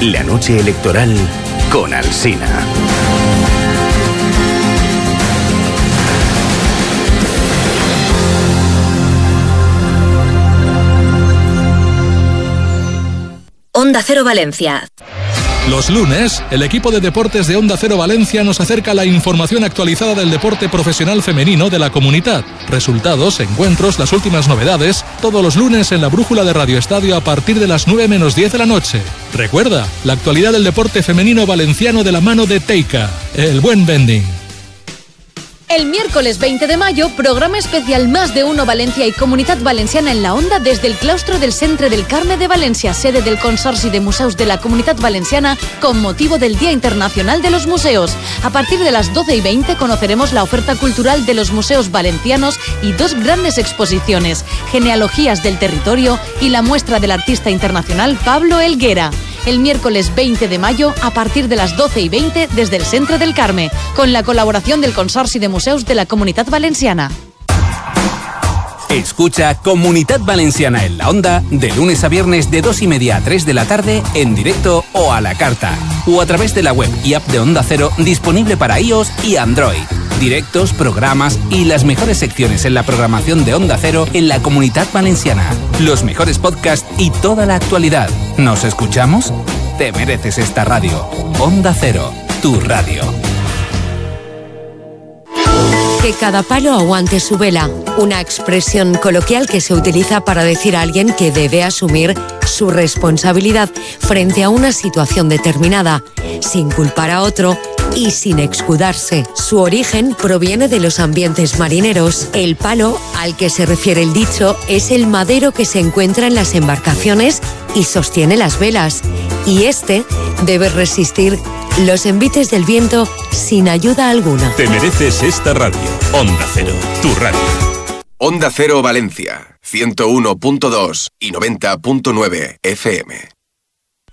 La noche electoral con Alsina. Onda Cero Valencia. Los lunes, el equipo de deportes de Onda Cero Valencia nos acerca la información actualizada del deporte profesional femenino de la comunidad. Resultados, encuentros, las últimas novedades, todos los lunes en la brújula de Radio Estadio a partir de las 9 menos 10 de la noche. Recuerda, la actualidad del deporte femenino valenciano de la mano de Teica, el buen vending. El miércoles 20 de mayo, programa especial Más de Uno Valencia y Comunitat Valenciana en la Onda desde el claustro del Centre del Carme de Valencia, sede del Consorci de Museus de la Comunitat Valenciana, con motivo del Día Internacional de los Museos. A partir de las 12:20 conoceremos la oferta cultural de los museos valencianos y dos grandes exposiciones, Genealogías del Territorio y la muestra del artista internacional Pablo Helguera. El miércoles 20 de mayo, a partir de las 12:20, desde el Centre del Carme, con la colaboración del Consorci de Museus de la Comunitat Valenciana. Escucha Comunitat Valenciana en la Onda de lunes a viernes de 2:30 a 3 de la tarde en directo o a la carta, o a través de la web y app de Onda Cero disponible para iOS y Android. Directos, programas y las mejores secciones en la programación de Onda Cero en la Comunitat Valenciana. Los mejores podcasts y toda la actualidad. ¿Nos escuchamos? Te mereces esta radio. Onda Cero, tu radio. Que cada palo aguante su vela, una expresión coloquial que se utiliza para decir a alguien que debe asumir su responsabilidad frente a una situación determinada, sin culpar a otro y sin escudarse. Su origen proviene de los ambientes marineros. El palo al que se refiere el dicho es el madero que se encuentra en las embarcaciones y sostiene las velas, y este debe resistir los envites del viento sin ayuda alguna. Te mereces esta radio. Onda Cero, tu radio. Onda Cero Valencia, 101.2 y 90.9 FM.